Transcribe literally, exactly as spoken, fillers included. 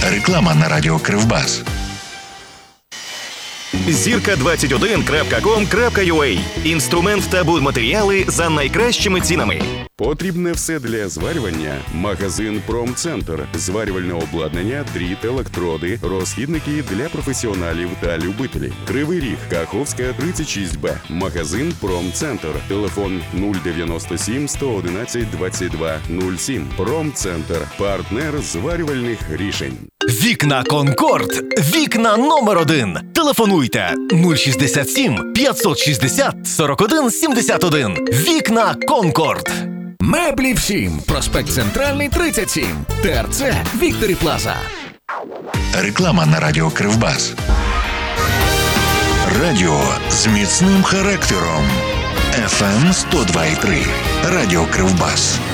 Реклама на радіо Кривбас. зірка двадцять один крапка ком крапка ю а. Інструмент та будматеріали за найкращими цінами. Потрібне все для зварювання. Магазин «Промцентр». Зварювальне обладнання, дріт, електроди, розхідники для професіоналів та любителів. Кривий Ріг, Каховська, тридцять шість Б. Магазин «Промцентр». Телефон нуль дев'яносто сім сто одинадцять двадцять два нуль сім. «Промцентр». Партнер зварювальних рішень. Вікна Конкорд. Вікна номер один. Телефонуйте нуль шістдесят сім п'ятсот шістдесят сорок один сімдесят один. Вікна Конкорд. Меблі всім. Проспект Центральний, тридцять сім. ТРЦ Вікторі Плаза. Реклама на радіо Кривбас. Радіо з міцним характером. еф ем сто два і три. Радіо Кривбас.